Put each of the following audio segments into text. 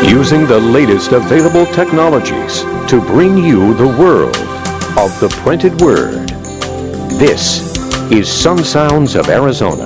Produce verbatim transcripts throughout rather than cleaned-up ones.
Using the latest available technologies to bring you the world of the printed word. This is Sun Sounds of Arizona.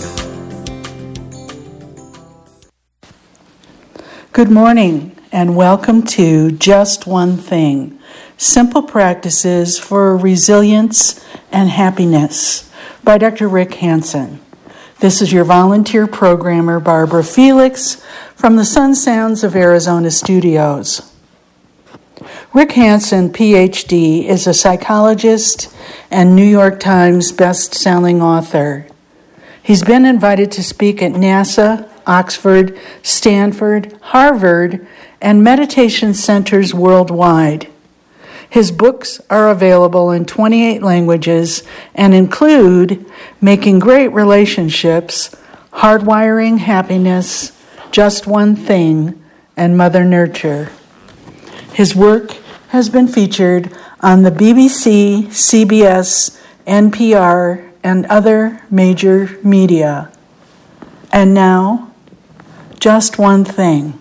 Good morning and welcome to Just One Thing, Simple Practices for Resilience and Happiness by Doctor Rick Hansen. This is your volunteer programmer, Barbara Felix, from the Sun Sounds of Arizona studios. Rick Hansen, P H D, is a psychologist and New York Times best-selling author. He's been invited to speak at NASA, Oxford, Stanford, Harvard, and meditation centers worldwide. His books are available in twenty-eight languages and include Making Great Relationships, Hardwiring Happiness, Just One Thing, and Mother Nurture. His work has been featured on the B B C, C B S, N P R, and other major media. And now, just one thing.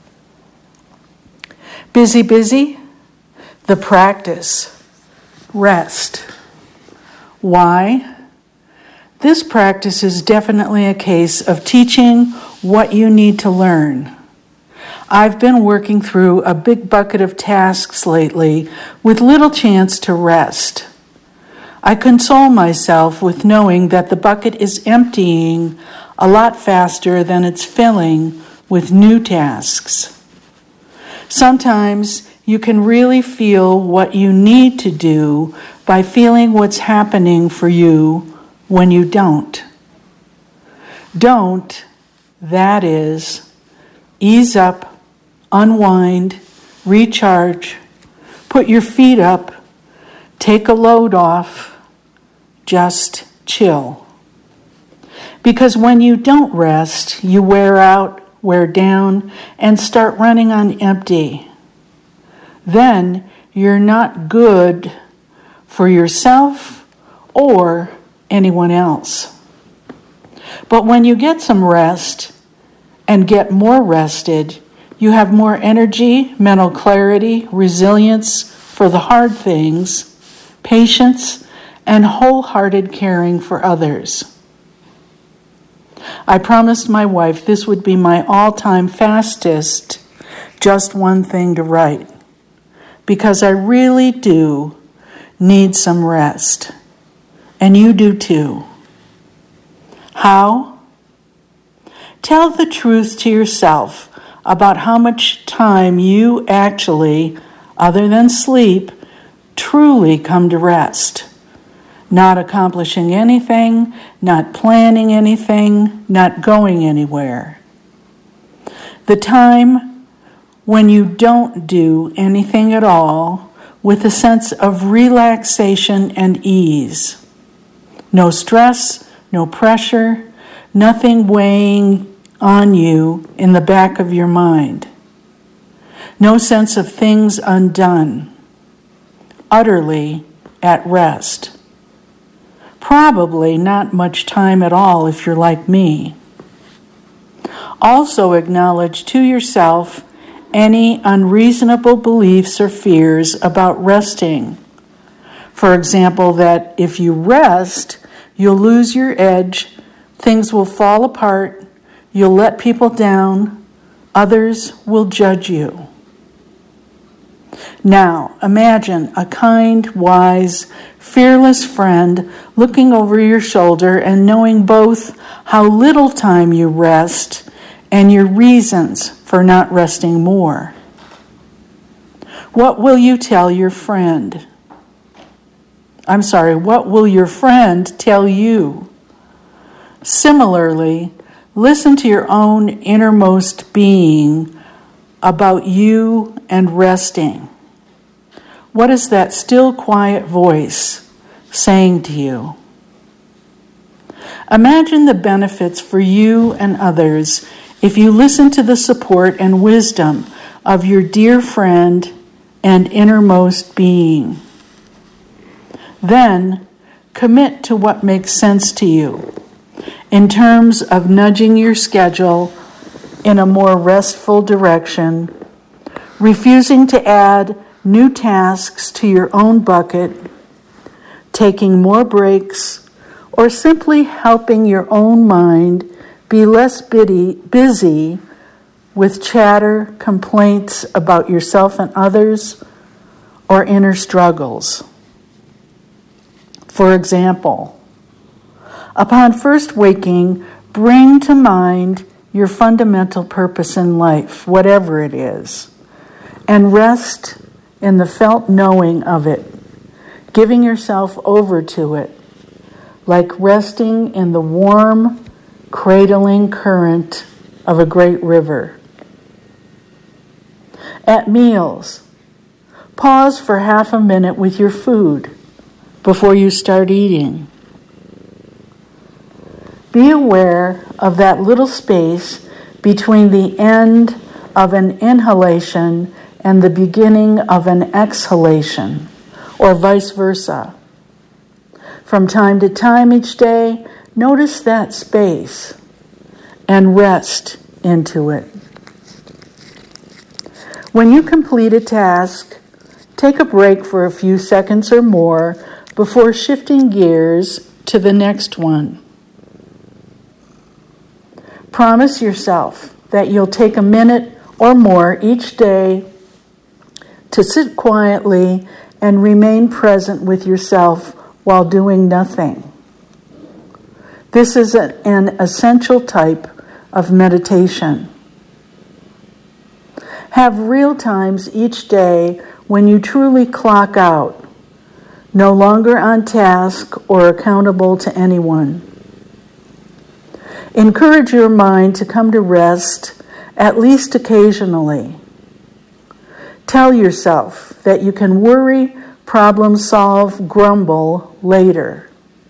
Busy, busy? The practice. Rest. Why? This practice is definitely a case of teaching what you need to learn. I've been working through a big bucket of tasks lately with little chance to rest. I console myself with knowing that the bucket is emptying a lot faster than it's filling with new tasks. Sometimes you can really feel what you need to do by feeling what's happening for you when you don't. Don't, that is, ease up, unwind, recharge, put your feet up, take a load off, just chill. Because when you don't rest, you wear out, wear down, and start running on empty. Then you're not good for yourself or anyone else. But when you get some rest and get more rested, you have more energy, mental clarity, resilience for the hard things, patience, and wholehearted caring for others. I promised my wife this would be my all-time fastest just one thing to write, because I really do need some rest, and you do too. How? Tell the truth to yourself about how much time you actually, other than sleep, truly come to rest. Not accomplishing anything, not planning anything, not going anywhere. The time when you don't do anything at all with a sense of relaxation and ease. No stress, no pressure, nothing weighing on you in the back of your mind. No sense of things undone. Utterly at rest. Probably not much time at all if you're like me. Also acknowledge to yourself any unreasonable beliefs or fears about resting. For example, that if you rest, you'll lose your edge, things will fall apart, you'll let people down, others will judge you. Now, imagine a kind, wise, fearless friend looking over your shoulder and knowing both how little time you rest and your reasons for not resting more. What will you tell your friend? I'm sorry, what will your friend tell you? Similarly, listen to your own innermost being about you and resting. What is that still, quiet voice saying to you? Imagine the benefits for you and others if you listen to the support and wisdom of your dear friend and innermost being. Then, commit to what makes sense to you in terms of nudging your schedule in a more restful direction, refusing to add new tasks to your own bucket, taking more breaks, or simply helping your own mind be less busy with chatter, complaints about yourself and others, or inner struggles. For example, upon first waking, bring to mind your fundamental purpose in life, whatever it is, and rest in the felt knowing of it, giving yourself over to it, like resting in the warm, cradling current of a great river. At meals, pause for half a minute with your food before you start eating. Be aware of that little space between the end of an inhalation and the beginning of an exhalation, or vice versa. From time to time each day, notice that space and rest into it. When you complete a task, take a break for a few seconds or more before shifting gears to the next one. Promise yourself that you'll take a minute or more each day to sit quietly and remain present with yourself while doing nothing. This is an essential type of meditation. Have real times each day when you truly clock out, no longer on task or accountable to anyone. Encourage your mind to come to rest at least occasionally. Tell yourself that you can worry, problem solve, grumble later.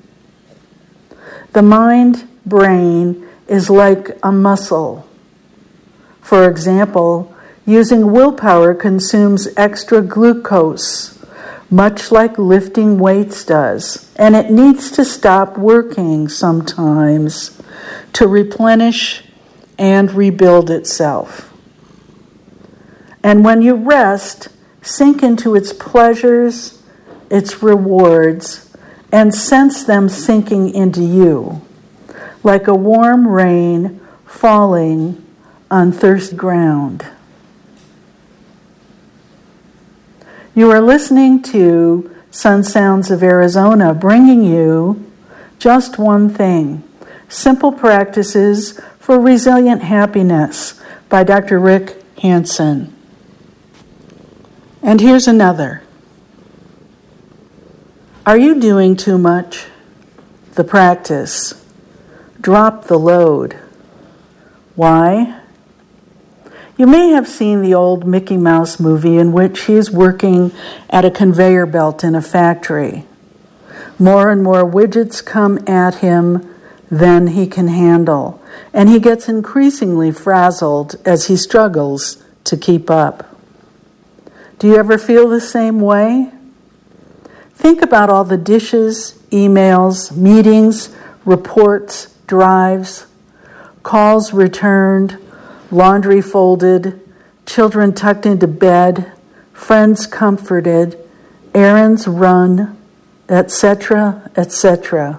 The mind-brain is like a muscle. For example, using willpower consumes extra glucose, much like lifting weights does, and it needs to stop working sometimes to replenish and rebuild itself. And when you rest, sink into its pleasures, its rewards, and sense them sinking into you, like a warm rain falling on thirsty ground. You are listening to Sun Sounds of Arizona, bringing you Just One Thing, Simple Practices for Resilient Happiness by Doctor Rick Hanson. And here's another. Are you doing too much? The practice. Drop the load. Why? You may have seen the old Mickey Mouse movie in which he is working at a conveyor belt in a factory. More and more widgets come at him than he can handle, and he gets increasingly frazzled as he struggles to keep up. Do you ever feel the same way? Think about all the dishes, emails, meetings, reports, drives, calls returned, laundry folded, children tucked into bed, friends comforted, errands run, et cetera, et cetera.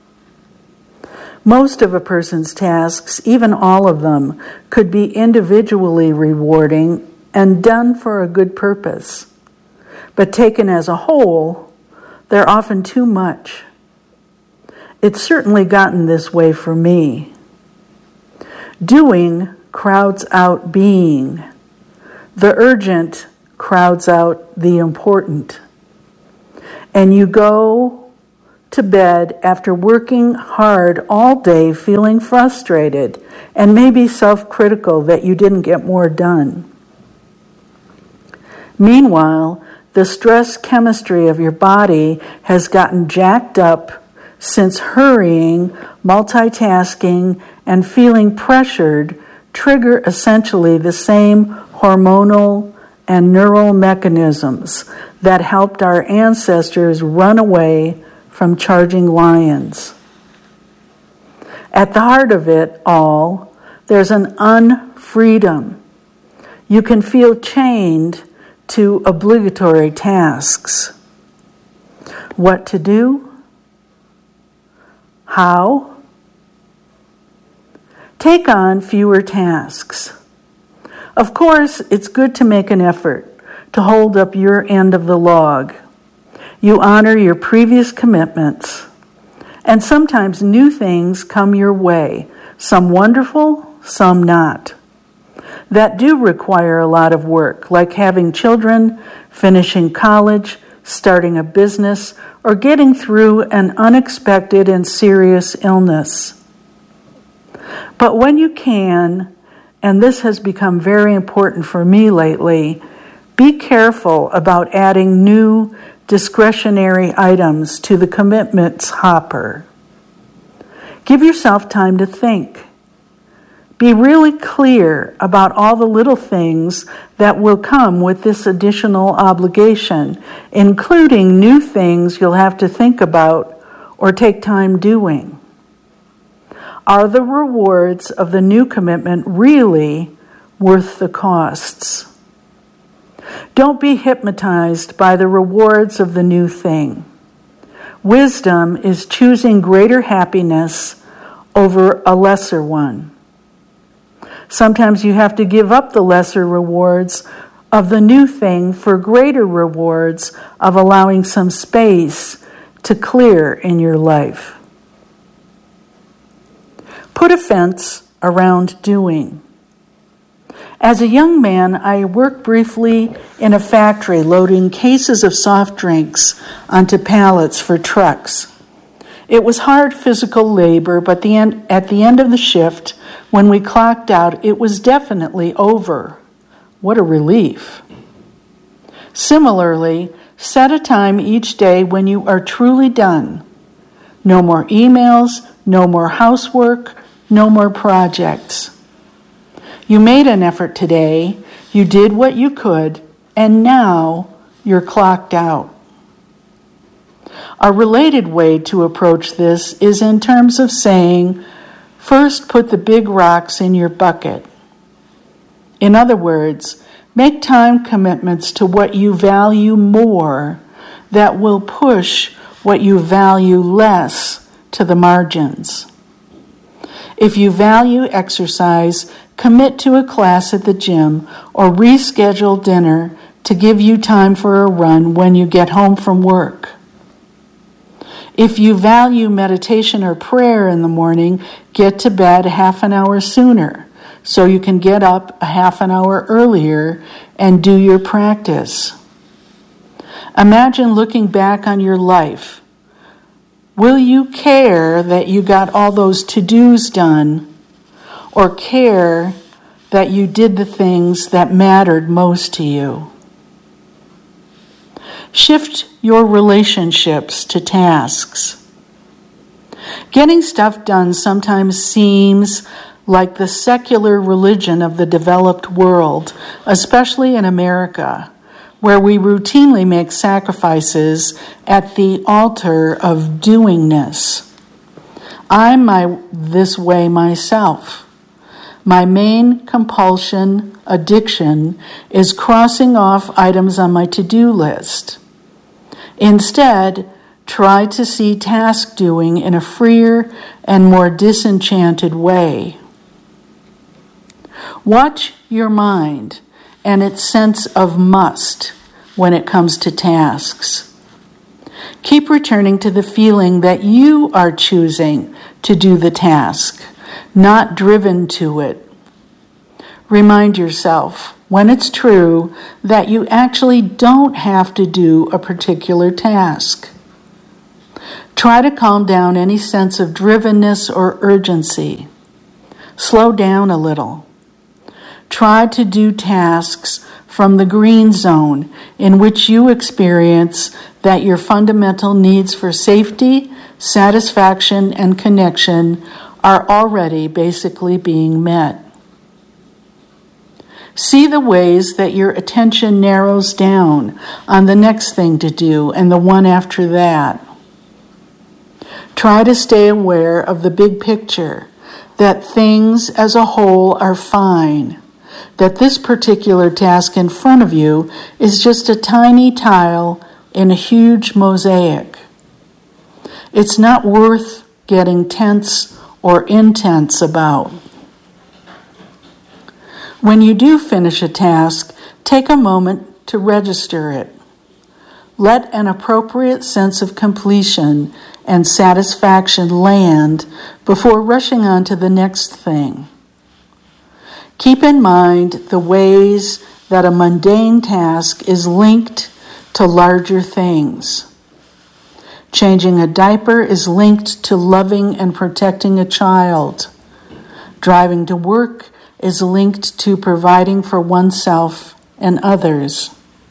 Most of a person's tasks, even all of them, could be individually rewarding and done for a good purpose. But taken as a whole, they're often too much. It's certainly gotten this way for me. Doing crowds out being. The urgent crowds out the important. And you go to bed after working hard all day, feeling frustrated and maybe self-critical that you didn't get more done. Meanwhile, the stress chemistry of your body has gotten jacked up since hurrying, multitasking, and feeling pressured trigger essentially the same hormonal and neural mechanisms that helped our ancestors run away from charging lions. At the heart of it all, there's an un freedom. You can feel chained to obligatory tasks. What to do? How? Take on fewer tasks. Of course, it's good to make an effort to hold up your end of the log. You honor your previous commitments, and sometimes new things come your way, some wonderful, some not, that do require a lot of work, like having children, finishing college, starting a business, or getting through an unexpected and serious illness. But when you can, and this has become very important for me lately, be careful about adding new discretionary items to the commitments hopper. Give yourself time to think. Be really clear about all the little things that will come with this additional obligation, including new things you'll have to think about or take time doing. Are the rewards of the new commitment really worth the costs? Don't be hypnotized by the rewards of the new thing. Wisdom is choosing greater happiness over a lesser one. Sometimes you have to give up the lesser rewards of the new thing for greater rewards of allowing some space to clear in your life. Put a fence around doing. As a young man, I worked briefly in a factory loading cases of soft drinks onto pallets for trucks. It was hard physical labor, but the end, at the end of the shift, when we clocked out, it was definitely over. What a relief. Similarly, set a time each day when you are truly done. No more emails, no more housework, no more projects. You made an effort today, you did what you could, and now you're clocked out. A related way to approach this is in terms of saying, first put the big rocks in your bucket. In other words, make time commitments to what you value more that will push what you value less to the margins. If you value exercise, commit to a class at the gym or reschedule dinner to give you time for a run when you get home from work. If you value meditation or prayer in the morning, get to bed half an hour sooner so you can get up a half an hour earlier and do your practice. Imagine looking back on your life. Will you care that you got all those to-dos done, or care that you did the things that mattered most to you? Shift your relationships to tasks. Getting stuff done sometimes seems like the secular religion of the developed world, especially in America, where we routinely make sacrifices at the altar of doingness. I'm my, this way myself. My main compulsion, addiction, is crossing off items on my to-do list. Instead, try to see task doing in a freer and more disenchanted way. Watch your mind and its sense of must when it comes to tasks. Keep returning to the feeling that you are choosing to do the task, not driven to it. Remind yourself, when it's true, that you actually don't have to do a particular task. Try to calm down any sense of drivenness or urgency. Slow down a little. Try to do tasks from the green zone in which you experience that your fundamental needs for safety, satisfaction, and connection are already basically being met. See the ways that your attention narrows down on the next thing to do and the one after that. Try to stay aware of the big picture, that things as a whole are fine, that this particular task in front of you is just a tiny tile in a huge mosaic. It's not worth getting tense or intense about. When you do finish a task, take a moment to register it. Let an appropriate sense of completion and satisfaction land before rushing on to the next thing. Keep in mind the ways that a mundane task is linked to larger things. Changing a diaper is linked to loving and protecting a child. Driving to work is linked to providing for oneself and others.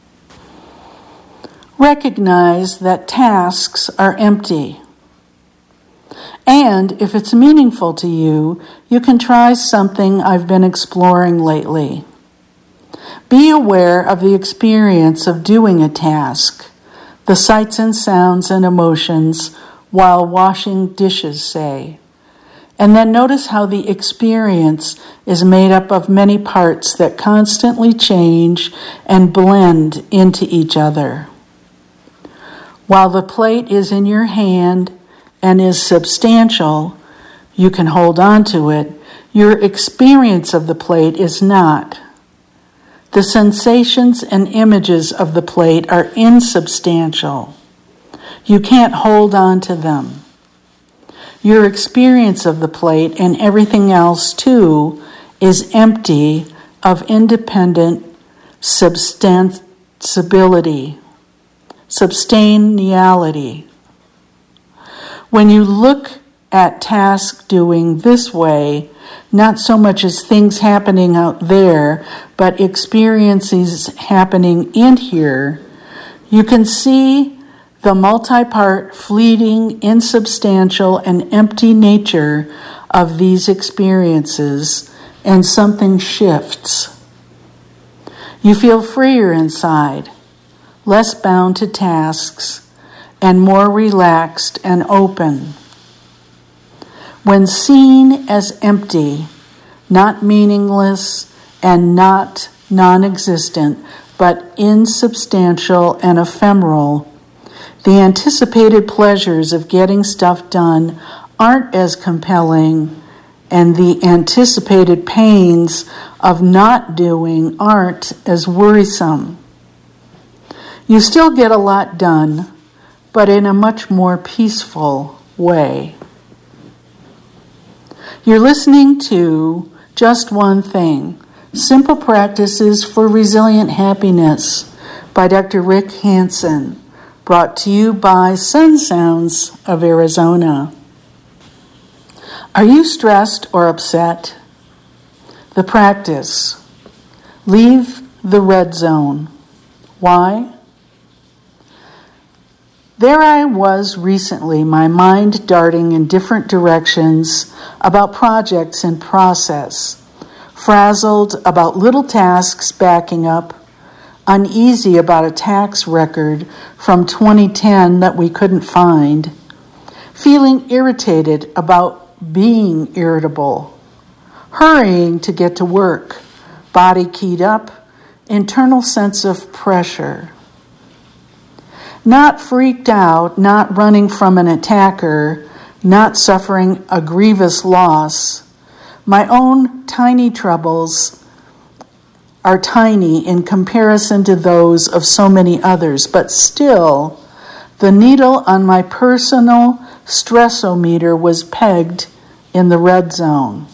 Recognize that tasks are empty. And if it's meaningful to you, you can try something I've been exploring lately. Be aware of the experience of doing a task, the sights and sounds and emotions while washing dishes, say. And then notice how the experience is made up of many parts that constantly change and blend into each other. While the plate is in your hand and is substantial, you can hold on to it, your experience of the plate is not. The sensations and images of the plate are insubstantial. You can't hold on to them. Your experience of the plate and everything else, too, is empty of independent substantiality. Substantiality. When you look at task doing this way, not so much as things happening out there, but experiences happening in here, you can see the multi-part, fleeting, insubstantial, and empty nature of these experiences, and something shifts. You feel freer inside, less bound to tasks, and more relaxed and open. When seen as empty, not meaningless and not non-existent, but insubstantial and ephemeral, the anticipated pleasures of getting stuff done aren't as compelling, and the anticipated pains of not doing aren't as worrisome. You still get a lot done, but in a much more peaceful way. You're listening to Just One Thing, Simple Practices for Resilient Happiness by Doctor Rick Hanson, brought to you by Sun Sounds of Arizona. Are you stressed or upset? The practice. Leave the red zone. Why? There I was recently, my mind darting in different directions about projects in process, frazzled about little tasks backing up, uneasy about a tax record from twenty ten that we couldn't find, feeling irritated about being irritable, hurrying to get to work, body keyed up, internal sense of pressure. Not freaked out, not running from an attacker, not suffering a grievous loss. My own tiny troubles are tiny in comparison to those of so many others, but still, the needle on my personal stressometer was pegged in the red zone.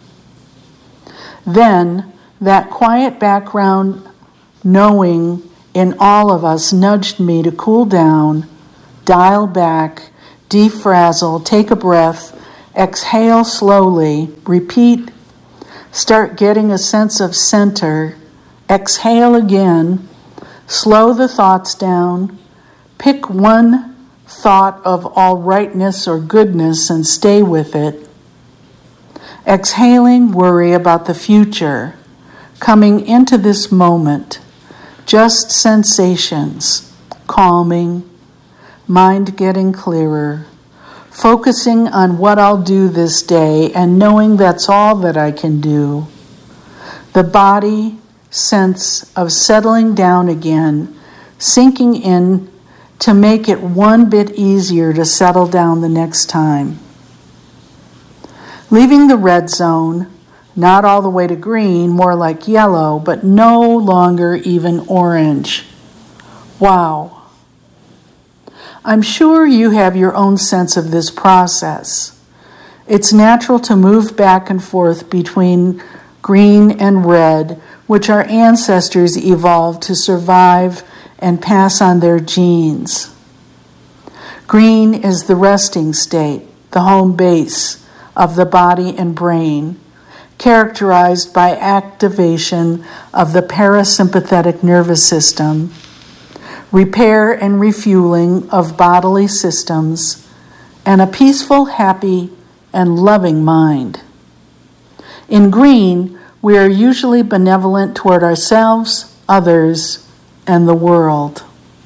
Then, that quiet background knowing in all of us nudged me to cool down, dial back, defrazzle, take a breath, exhale slowly, repeat, start getting a sense of center, exhale again, slow the thoughts down, pick one thought of all rightness or goodness and stay with it. Exhaling worry about the future, coming into this moment, just sensations, calming, mind getting clearer, focusing on what I'll do this day and knowing that's all that I can do. The body sense of settling down again, sinking in to make it one bit easier to settle down the next time. Leaving the red zone, not all the way to green, more like yellow, but no longer even orange. Wow. I'm sure you have your own sense of this process. It's natural to move back and forth between green and red, which our ancestors evolved to survive and pass on their genes. Green is the resting state, the home base of the body and brain, characterized by activation of the parasympathetic nervous system, repair and refueling of bodily systems, and a peaceful, happy, and loving mind. In green, we are usually benevolent toward ourselves, others, and the world.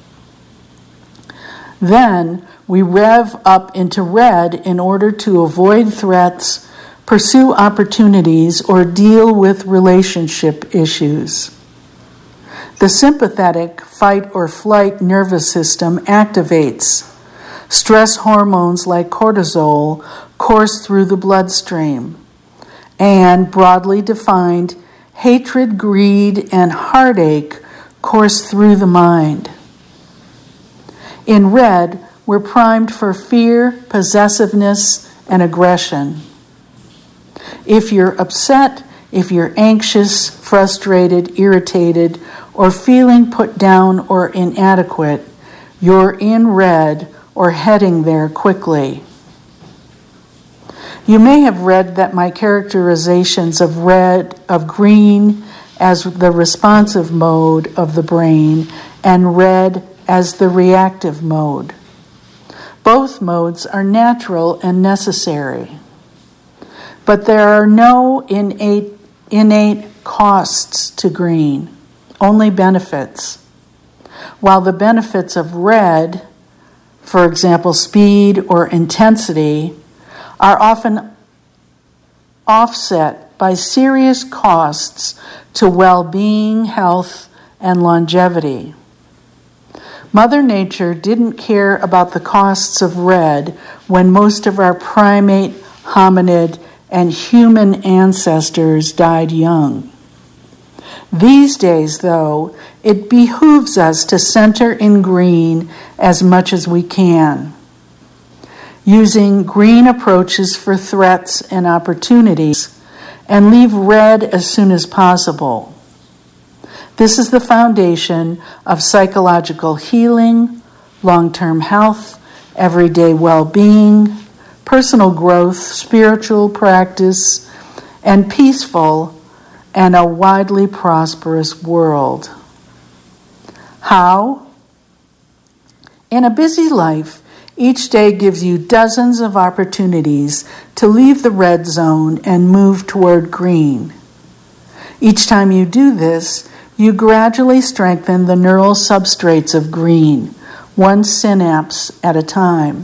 Then we rev up into red in order to avoid threats, pursue opportunities, or deal with relationship issues. The sympathetic fight or flight nervous system activates. Stress hormones like cortisol course through the bloodstream. And broadly defined, hatred, greed, and heartache course through the mind. In red, we're primed for fear, possessiveness, and aggression. If you're upset, if you're anxious, frustrated, irritated, or feeling put down or inadequate, you're in red or heading there quickly. You may have read that my characterizations of red, of green as the responsive mode of the brain and red as the reactive mode. Both modes are natural and necessary. But there are no innate, innate costs to green, only benefits. While the benefits of red, for example, speed or intensity, are often offset by serious costs to well-being, health, and longevity. Mother Nature didn't care about the costs of red when most of our primate, hominid, and human ancestors died young. These days, though, it behooves us to center in green as much as we can, using green approaches for threats and opportunities, and leave red as soon as possible. This is the foundation of psychological healing, long-term health, everyday well-being, personal growth, spiritual practice, and peaceful and a widely prosperous world. How? In a busy life, each day gives you dozens of opportunities to leave the red zone and move toward green. Each time you do this, you gradually strengthen the neural substrates of green, one synapse at a time.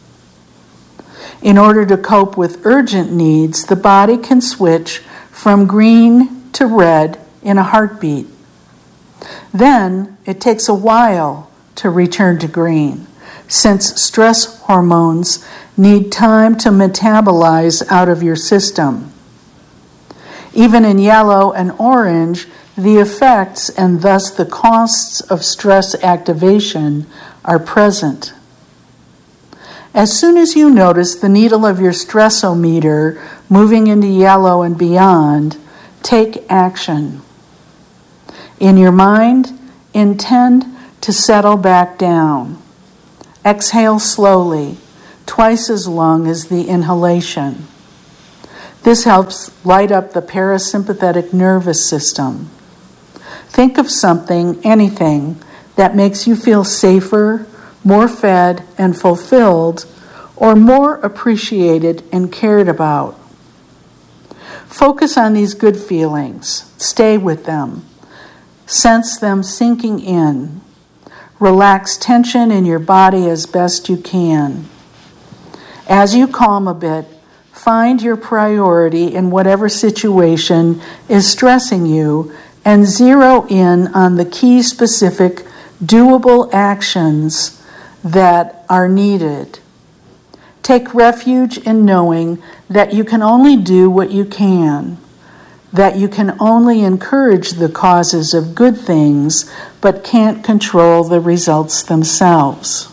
In order to cope with urgent needs, the body can switch from green to red in a heartbeat. Then it takes a while to return to green, since stress hormones need time to metabolize out of your system. Even in yellow and orange, the effects and thus the costs of stress activation are present. As soon as you notice the needle of your stressometer moving into yellow and beyond, take action. In your mind, intend to settle back down. Exhale slowly, twice as long as the inhalation. This helps light up the parasympathetic nervous system. Think of something, anything, that makes you feel safer, more fed and fulfilled, or more appreciated and cared about. Focus on these good feelings. Stay with them. Sense them sinking in. Relax tension in your body as best you can. As you calm a bit, find your priority in whatever situation is stressing you and zero in on the key specific doable actions that are needed. Take refuge in knowing that you can only do what you can, that you can only encourage the causes of good things, but can't control the results themselves.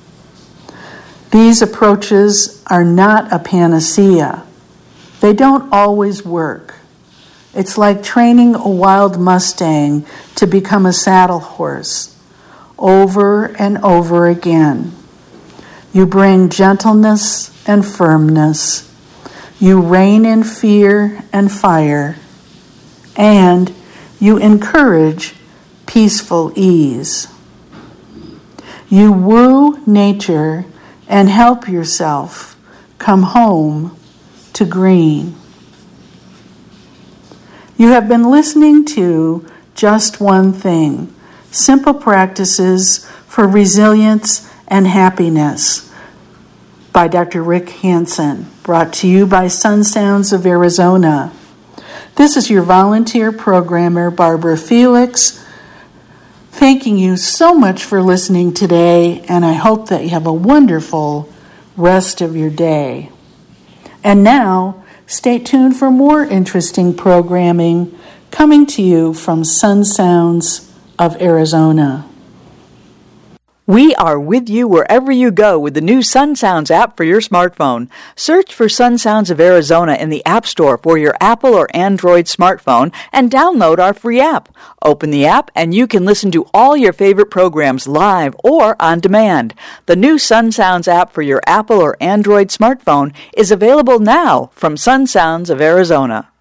These approaches are not a panacea. They don't always work. It's like training a wild Mustang to become a saddle horse over and over again. You bring gentleness and firmness. You rein in fear and fire. And you encourage peaceful ease. You woo nature and help yourself come home to green. You have been listening to Just One Thing, Simple Practices for Resilience and Happiness by Doctor Rick Hansen, brought to you by Sun Sounds of Arizona. This is your volunteer programmer, Barbara Felix, thanking you so much for listening today, and I hope that you have a wonderful rest of your day. And now, stay tuned for more interesting programming coming to you from Sun Sounds of Arizona. We are with you wherever you go with the new Sun Sounds app for your smartphone. Search for Sun Sounds of Arizona in the App Store for your Apple or Android smartphone and download our free app. Open the app and you can listen to all your favorite programs live or on demand. The new Sun Sounds app for your Apple or Android smartphone is available now from Sun Sounds of Arizona.